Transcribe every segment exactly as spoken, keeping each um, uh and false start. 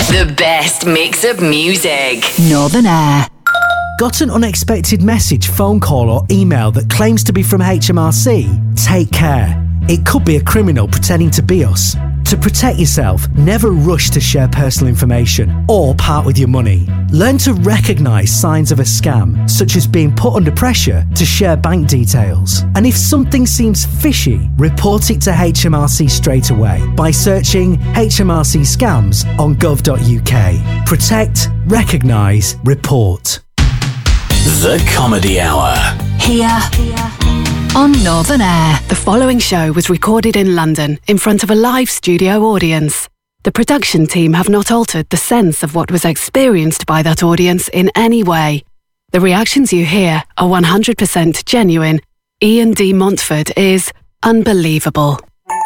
The best mix of music. Northern Air. Got an unexpected message, phone call or email that claims to be from H M R C? Take care. It could be a criminal pretending to be us. To protect yourself, never rush to share personal information or part with your money. Learn to recognise signs of a scam, such as being put under pressure to share bank details. And if something seems fishy, report it to H M R C straight away by searching H M R C scams on gov dot U K. Protect, recognise, report. The Comedy Hour. Here. On Northern Air. The following show was recorded in London in front of a live studio audience. The production team have not altered the sense of what was experienced by that audience in any way. The reactions you hear are one hundred percent genuine. Ian D. Montford is unbelievable.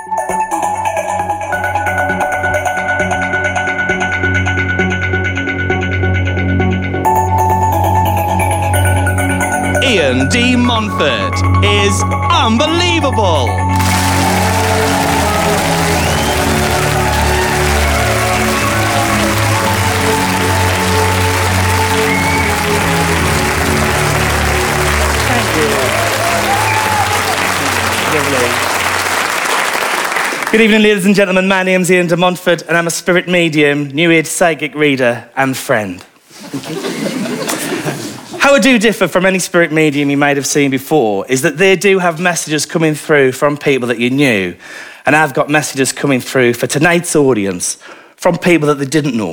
Ian D. Montford is unbelievable. Thank you. Lovely. Good evening, ladies and gentlemen. My name's Ian de Montford, and I'm a spirit medium, new age psychic reader, and friend. How I do differ from any spirit medium you might have seen before is that they do have messages coming through from people that you knew, and I've got messages coming through for tonight's audience from people that they didn't know.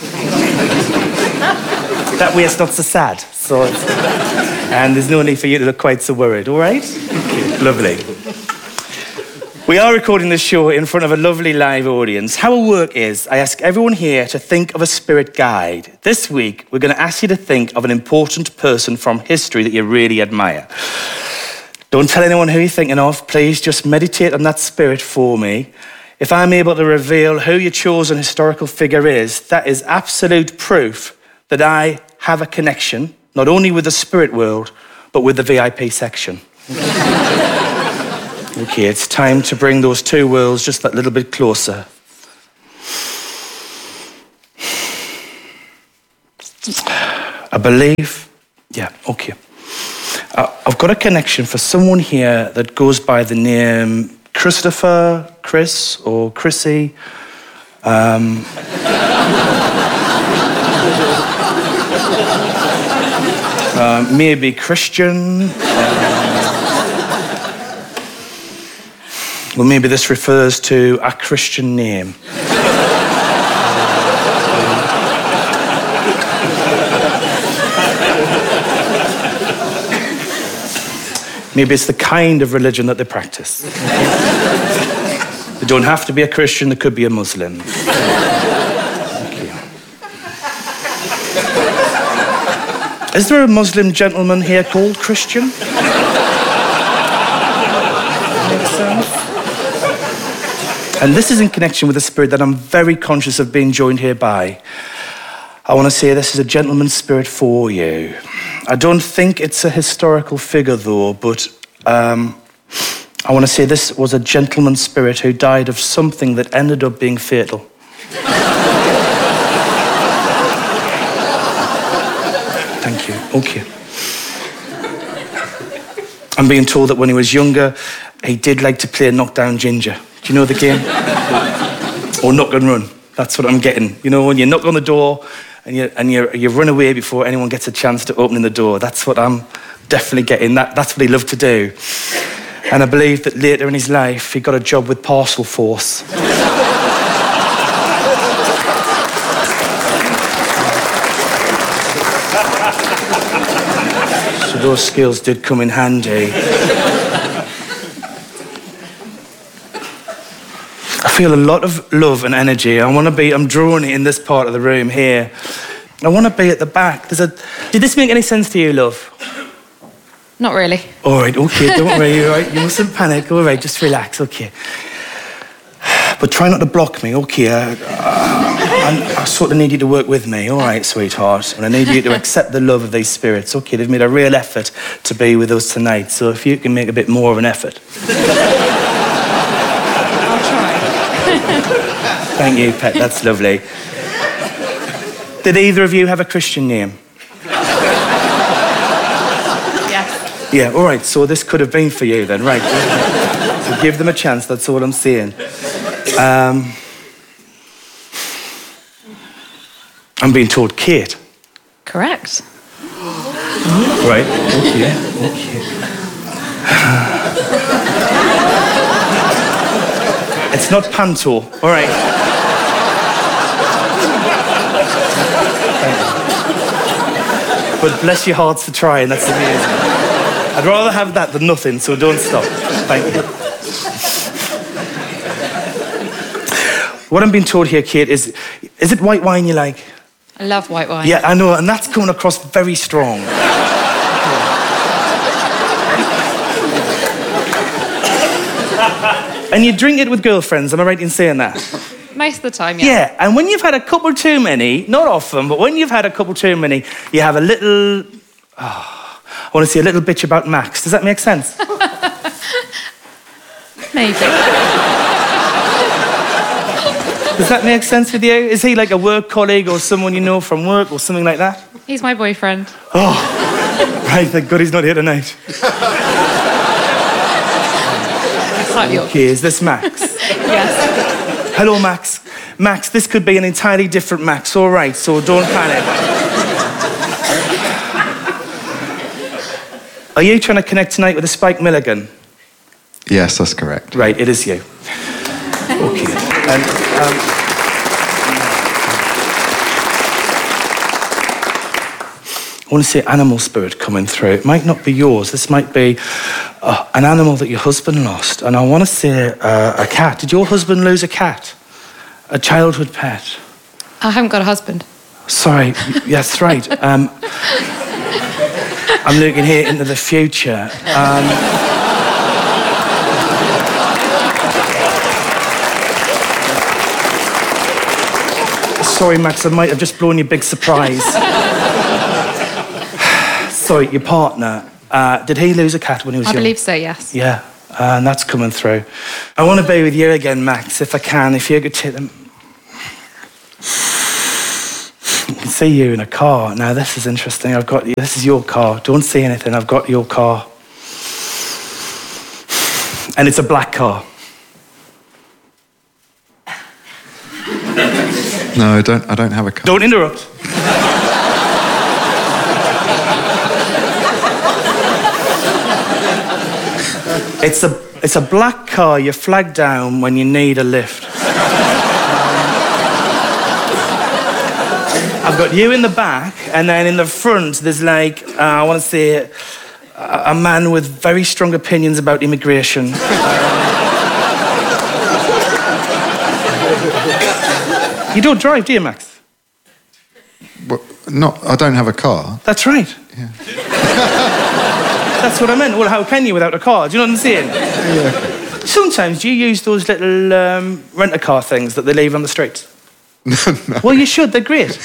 That way it's not so sad. So it's, and there's no need for you to look quite so worried, all right? Lovely. We are recording this show in front of a lovely live audience. How it work is, I ask everyone here to think of a spirit guide. This week, we're going to ask you to think of an important person from history that you really admire. Don't tell anyone who you're thinking of. Please just meditate on that spirit for me. If I'm able to reveal who your chosen historical figure is, that is absolute proof that I have a connection, not only with the spirit world, but with the V I P section. Okay, it's time to bring those two worlds just that little bit closer. I believe, yeah, okay. Uh, I've got a connection for someone here that goes by the name Christopher, Chris, or Chrissy. Um, uh, maybe Christian. Well, maybe this refers to a Christian name. Maybe it's the kind of religion that they practice. They don't have to be a Christian, they could be a Muslim. Okay. Is there a Muslim gentleman here called Christian? Makes sense. And this is in connection with a spirit that I'm very conscious of being joined here by. I want to say this is a gentleman's spirit for you. I don't think it's a historical figure though, but um, I want to say this was a gentleman's spirit who died of something that ended up being fatal. Thank you. Okay. I'm being told that when he was younger, he did like to play knockdown ginger. Do you know the game? Or knock and run. That's what I'm getting. You know, when you knock on the door and you and you you run away before anyone gets a chance to open the door. That's what I'm definitely getting. That that's what he loved to do. And I believe that later in his life, he got a job with Parcel Force. So those skills did come in handy. I feel a lot of love and energy. I want to be, I'm drawing it in this part of the room here. I want to be at the back. There's a. Did this make any sense to you, love? Not really. All right, okay, don't worry, all right? You mustn't panic, all right, just relax, okay. But try not to block me, okay? I, I, I sort of need you to work with me, all right, sweetheart? And I need you to accept the love of these spirits, okay? They've made a real effort to be with us tonight, so if you can make a bit more of an effort. I'll try. Thank you, Pet, that's lovely. Did either of you have a Christian name? Yes. Yeah, all right, so this could have been for you then, right. So give them a chance, that's all I'm saying. Um, I'm being told Kate. Correct. Right, okay, okay. It's not Panto, all right. But bless your hearts for trying, that's amazing. I'd rather have that than nothing, so don't stop. Thank you. What I'm being told here, Kate, is, is it white wine you like? I love white wine. Yeah, I know, and that's coming across very strong. And you drink it with girlfriends, am I right in saying that? Most of the time, yeah. Yeah, and when you've had a couple too many, not often, but when you've had a couple too many, you have a little... Oh, I want to say a little bitch about Max. Does that make sense? Maybe. Does that make sense with you? Is he like a work colleague or someone you know from work or something like that? He's my boyfriend. Oh, right, thank God he's not here tonight. Slightly Okay, is this Max? Yes. Hello, Max. Max, this could be an entirely different Max, all right, so don't panic. Are you trying to connect tonight with a Spike Milligan? Yes, that's correct. Right, it is you. Okay. And, um, I want to say animal spirit coming through. It might not be yours. This might be uh, an animal that your husband lost. And I want to say uh, a cat. Did your husband lose a cat? A childhood pet? I haven't got a husband. Sorry, that's right. Um, I'm looking here into the future. Um, sorry, Max, I might have just blown you a big surprise. Sorry, your partner, uh, did he lose a cat when he was I young? believe so, yes. Yeah, uh, and that's coming through. I want to be with you again, Max, if I can, if you could take them. I can see you in a car. Now, this is interesting. I've got you. This is your car. Don't say anything. I've got your car. And it's a black car. No, I don't, I don't have a car. Don't interrupt. It's a, it's a black car you flag down when you need a lift. I've got you in the back, and then in the front, there's like, uh, I want to say, a, a man with very strong opinions about immigration. You don't drive, do you, Max? Well, not, I don't have a car. That's right. Yeah. That's what I meant. Well, how can you without a car? Do you know what I'm saying? Yeah. Sometimes you use those little um, rent-a-car things that they leave on the streets. No. Well, you should. They're great.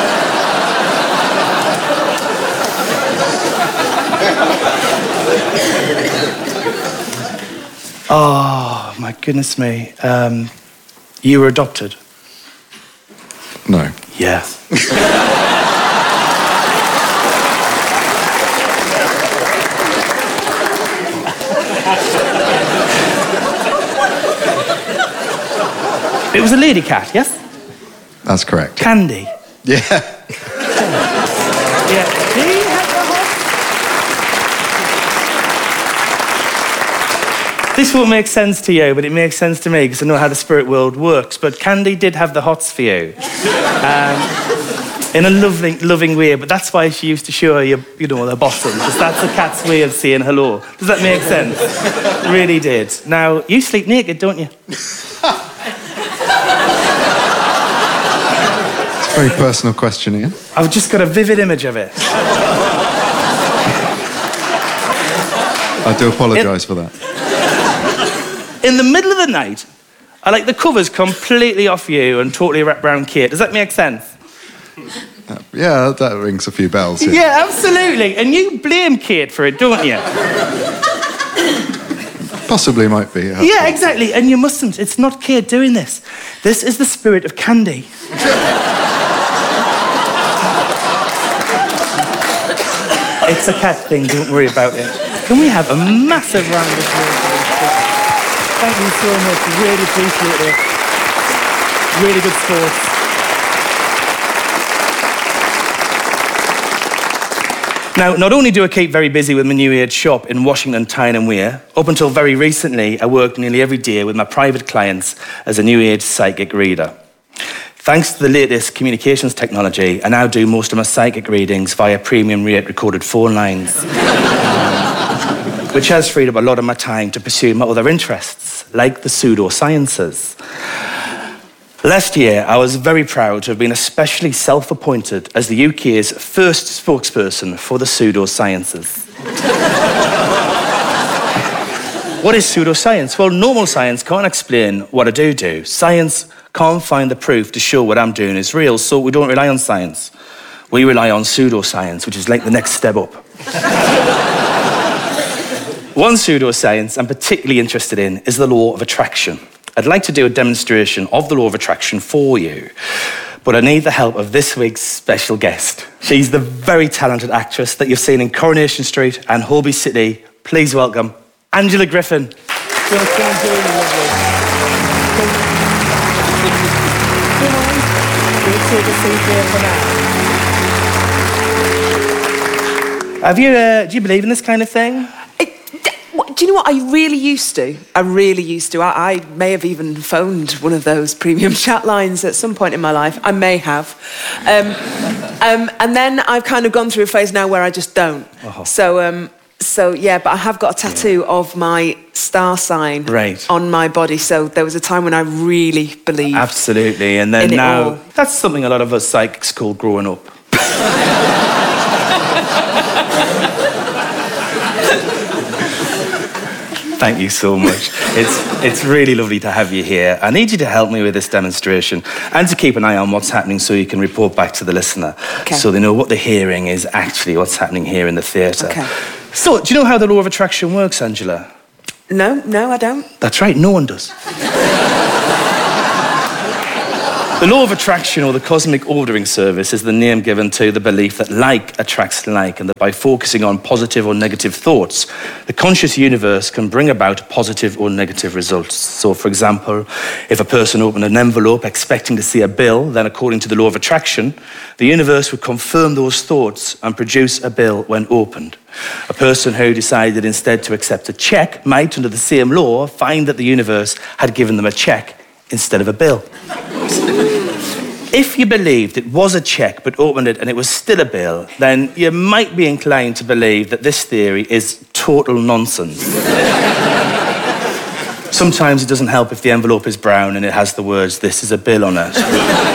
Oh, my goodness me. Um, you were adopted? No. Yeah. It was a lady cat, yes? That's correct. Candy. Yeah. Yeah. Do you have the hots? This won't make sense to you, but it makes sense to me because I know how the spirit world works. But Candy did have the hots for you. Um, in a loving, loving way, but that's why she used to show you, you know, the bottom, because that's a cat's way of saying hello. Does that make sense? It really did. Now, you sleep naked, don't you? Very personal question, Ian. I've just got a vivid image of it. I do apologise for that. In the middle of the night, I like the covers completely off you and totally wrapped around Kate. Does that make sense? Uh, yeah, that rings a few bells. Yeah. Yeah, absolutely. And you blame Kate for it, don't you? Possibly might be. Yeah, Yeah, exactly. And you mustn't. It's not Kate doing this. This is the spirit of Candy. It's a cat thing, don't worry about it. Can we have a massive round of applause for this? Thank you so much, really appreciate it. Really good sports. Now, not only do I keep very busy with my New Age shop in Washington, Tyne and Wear, up until very recently, I worked nearly every day with my private clients as a New Age psychic reader. Thanks to the latest communications technology, I now do most of my psychic readings via premium rate recorded phone lines, which has freed up a lot of my time to pursue my other interests, like the pseudosciences. Last year, I was very proud to have been especially self-appointed as the U K's first spokesperson for the pseudosciences. What is pseudoscience? Well, normal science can't explain what I do do. Science can't find the proof to show what I'm doing is real, so we don't rely on science. We rely on pseudoscience, which is like the next step up. One pseudoscience I'm particularly interested in is the law of attraction. I'd like to do a demonstration of the law of attraction for you, but I need the help of this week's special guest. She's the very talented actress that you've seen in Coronation Street and Holby City. Please welcome Angela Griffin. Have you, uh, do you believe in this kind of thing? Do you know what I really used to? I really used to. I, I may have even phoned one of those premium chat lines at some point in my life. I may have. Um, um, and then I've kind of gone through a phase now where I just don't. Uh-huh. So, um, so yeah, but I have got a tattoo yeah. of my star sign right. on my body. So there was a time when I really believed. Absolutely. And then in now, it all. That's something a lot of us psychics call growing up. Thank you so much. It's, it's really lovely to have you here. I need you to help me with this demonstration and to keep an eye on what's happening so you can report back to the listener. Okay. So they know what they're hearing is actually what's happening here in the theatre. Okay. So, do you know how the law of attraction works, Angela? No, no, I don't. That's right, no one does. The law of attraction, or the cosmic ordering service, is the name given to the belief that like attracts like, and that by focusing on positive or negative thoughts, the conscious universe can bring about positive or negative results. So, for example, if a person opened an envelope expecting to see a bill, then according to the law of attraction, the universe would confirm those thoughts and produce a bill when opened. A person who decided instead to accept a check might, under the same law, find that the universe had given them a check instead of a bill. If you believed it was a check but opened it and it was still a bill, then you might be inclined to believe that this theory is total nonsense. Sometimes it doesn't help if the envelope is brown and it has the words, "This is a bill" on it.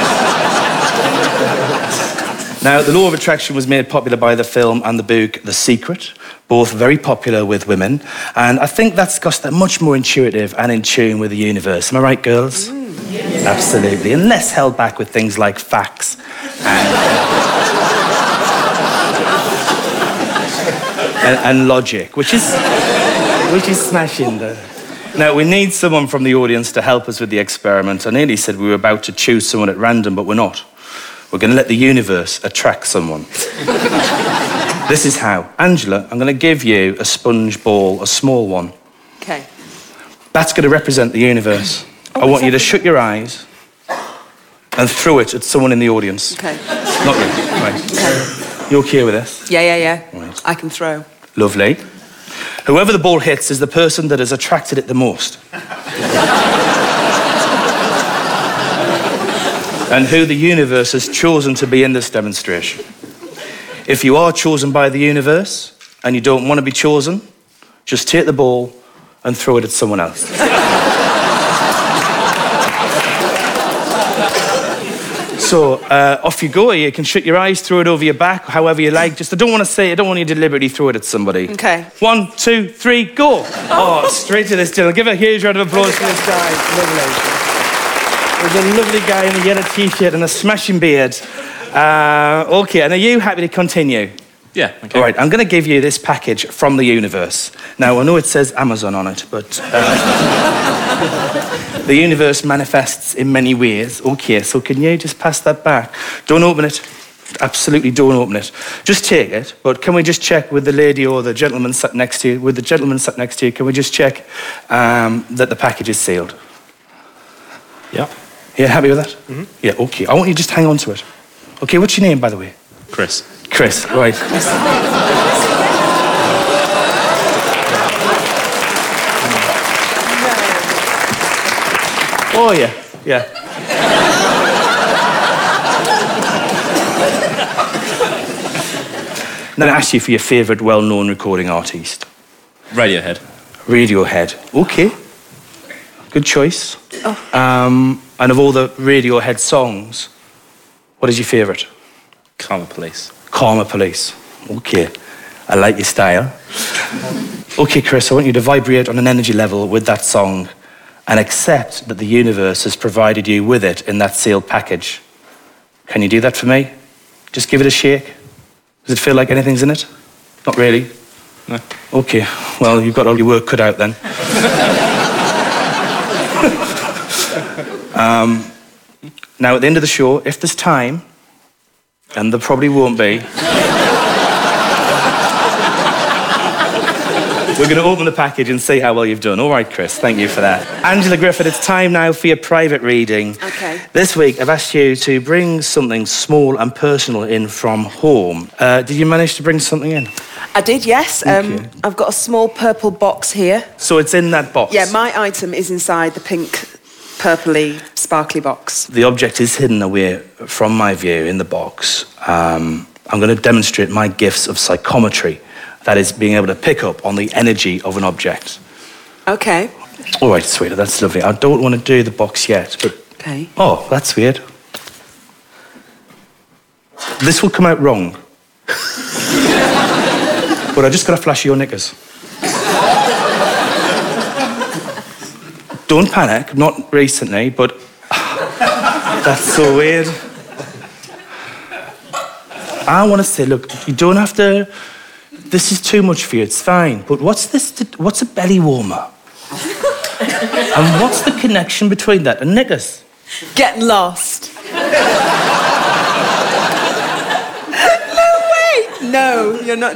Now, the law of attraction was made popular by the film and the book The Secret, both very popular with women, and I think that's because they're much more intuitive and in tune with the universe. Am I right, girls? Mm, yes. Absolutely, and less held back with things like facts and, and, and logic, which is, which is smashing. The... Now, we need someone from the audience to help us with the experiment. I nearly said we were about to choose someone at random, but we're not. We're going to let the universe attract someone. This is how. Angela, I'm going to give you a sponge ball, a small one. Okay. That's going to represent the universe. Oh, I want you to shut your eyes and throw it at someone in the audience. Okay. Not me. Right. Okay. You okay with this? Yeah, yeah, yeah. Right. I can throw. Lovely. Whoever the ball hits is the person that has attracted it the most. And who the universe has chosen to be in this demonstration. If you are chosen by the universe and you don't want to be chosen, just take the ball and throw it at someone else. So, uh, off you go. You can shut your eyes, throw it over your back, however you like. Just, I don't want to say, I don't want you to deliberately throw it at somebody. Okay. One, two, three, go. Oh, oh straight to this gentleman. Give a huge round of applause for this guy. Lovely. There's a lovely guy in a yellow t-shirt and a smashing beard. Uh, okay, and are you happy to continue? Yeah, okay. All right, I'm going to give you this package from the universe. Now, I know it says Amazon on it, but uh, the universe manifests in many ways. Okay, so can you just pass that back? Don't open it. Absolutely don't open it. Just take it, but can we just check with the lady or the gentleman sat next to you, with the gentleman sat next to you, can we just check um, that the package is sealed? Yeah. Yeah, happy with that? Mm-hmm. Yeah, okay. I want you to just hang on to it. Okay, what's your name, by the way? Chris. Chris, right. Oh, yeah, yeah. Then I ask you for your favourite well-known recording artist. Radiohead. Radiohead. Okay. Good choice. Oh. Um, and of all the Radiohead songs, what is your favourite? Karma Police. Karma Police. Okay. I like your style. Okay, Chris, I want you to vibrate on an energy level with that song and accept that the universe has provided you with it in that sealed package. Can you do that for me? Just give it a shake. Does it feel like anything's in it? Not really? No. Okay, well, you've got all your work cut out then. um, now, at the end of the show, if there's time, and there probably won't be, we're going to open the package and see how well you've done. All right, Chris, thank you for that. Angela Griffith, it's time now for your private reading. Okay. This week, I've asked you to bring something small and personal in from home. Uh, did you manage to bring something in? I did, yes. Um, Okay. I've got a small purple box here. So it's in that box? Yeah, my item is inside the pink, purpley, sparkly box. The object is hidden away from my view in the box. Um, I'm going to demonstrate my gifts of psychometry. That is, being able to pick up on the energy of an object. Okay. All right, sweetie, that's lovely. I don't want to do the box yet, but... Okay. Oh, that's weird. This will come out wrong. But I just got to flash your knickers. Don't panic, not recently, but... That's so weird. I want to say, look, you don't have to... This is too much for you, it's fine. But what's this? To, what's a belly warmer? And what's the connection between that and knickers? Get lost. No way! No, you're not